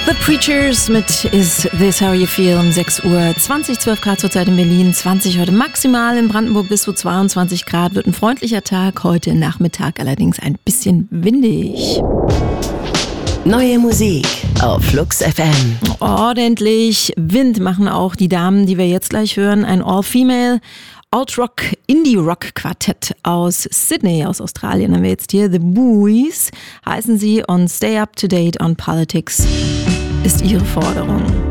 The Preachers mit Is This How You Feel um 6 Uhr, 20, 12 Grad zurzeit in Berlin, 20 heute maximal in Brandenburg bis zu 22 Grad, wird ein freundlicher Tag, heute Nachmittag allerdings ein bisschen windig. Neue Musik auf Flux FM. Ordentlich Wind machen auch die Damen, die wir jetzt gleich hören, ein All-Female Alt-Rock, Indie-Rock-Quartett aus Sydney, aus Australien haben wir jetzt hier. The Buoys heißen sie und Stay Up to Date on Politics ist ihre Forderung.